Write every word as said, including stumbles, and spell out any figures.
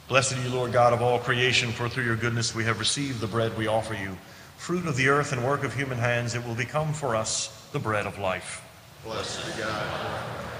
Blessed are you, Lord God of all creation, for through your goodness we have received the bread we offer you. Fruit of the earth and work of human hands, it will become for us the bread of life. Blessed be God.